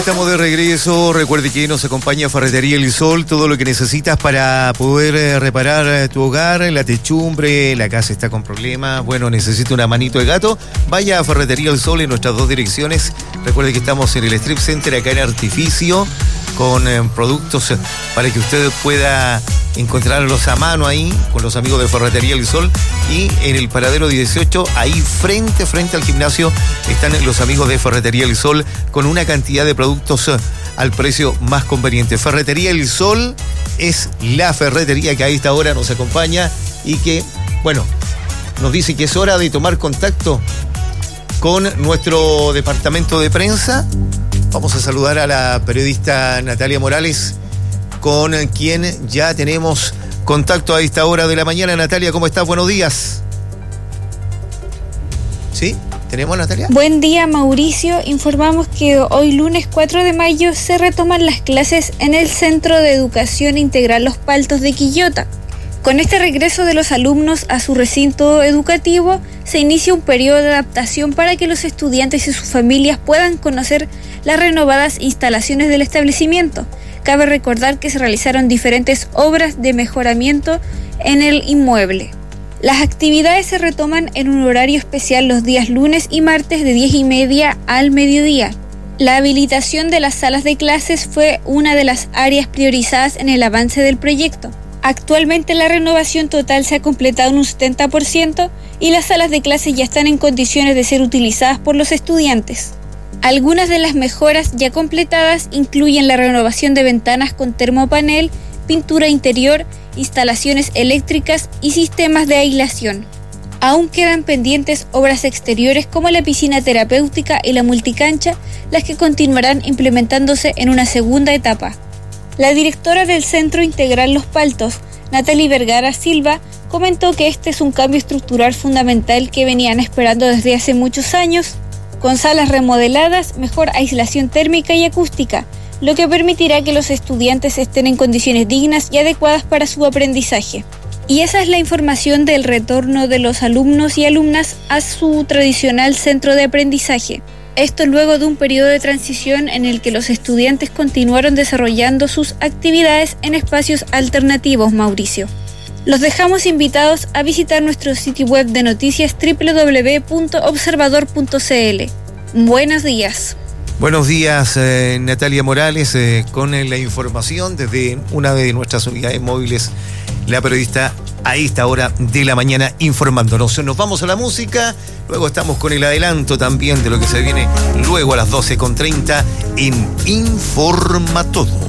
estamos de regreso. Recuerde que nos acompaña Ferretería El Sol. Todo lo que necesitas para poder reparar tu hogar, la techumbre, la casa está con problemas. Bueno, necesita una manito de gato. Vaya a Ferretería El Sol en nuestras dos direcciones. Recuerde que estamos en el Strip Center acá en Artificio con productos para que usted pueda encontrarlos a mano ahí con los amigos de Ferretería El Sol. Y en el paradero 18, ahí frente al gimnasio, están los amigos de Ferretería El Sol con una cantidad de productos al precio más conveniente. Ferretería El Sol es la ferretería que a esta hora nos acompaña y que, bueno, nos dice que es hora de tomar contacto con nuestro departamento de prensa. Vamos a saludar a la periodista Natalia Morales, con quien ya tenemos contacto a esta hora de la mañana. Natalia, ¿cómo estás? Buenos días. ¿Sí? ¿Tenemos, Natalia? Buen día, Mauricio. Informamos que hoy lunes 4 de mayo se retoman las clases en el Centro de Educación Integral Los Paltos de Quillota. Con este regreso de los alumnos a su recinto educativo, se inicia un periodo de adaptación para que los estudiantes y sus familias puedan conocer las renovadas instalaciones del establecimiento. Cabe recordar que se realizaron diferentes obras de mejoramiento en el inmueble. Las actividades se retoman en un horario especial los días lunes y martes de 10:30 al mediodía. La habilitación de las salas de clases fue una de las áreas priorizadas en el avance del proyecto. Actualmente la renovación total se ha completado en un 70% y las salas de clases ya están en condiciones de ser utilizadas por los estudiantes. Algunas de las mejoras ya completadas incluyen la renovación de ventanas con termopanel, pintura interior, instalaciones eléctricas y sistemas de aislación. Aún quedan pendientes obras exteriores como la piscina terapéutica y la multicancha, las que continuarán implementándose en una segunda etapa. La directora del Centro Integral Los Paltos, Natalie Vergara Silva, comentó que este es un cambio estructural fundamental que venían esperando desde hace muchos años, con salas remodeladas, mejor aislación térmica y acústica, lo que permitirá que los estudiantes estén en condiciones dignas y adecuadas para su aprendizaje. Y esa es la información del retorno de los alumnos y alumnas a su tradicional centro de aprendizaje. Esto luego de un periodo de transición en el que los estudiantes continuaron desarrollando sus actividades en espacios alternativos, Mauricio. Los dejamos invitados a visitar nuestro sitio web de noticias www.observador.cl. Buenos días. Buenos días, Natalia Morales, con la información desde una de nuestras unidades móviles, la periodista a esta hora de la mañana informándonos. Nos vamos a la música, luego estamos con el adelanto también de lo que se viene luego a las 12:30 en Informa Todo.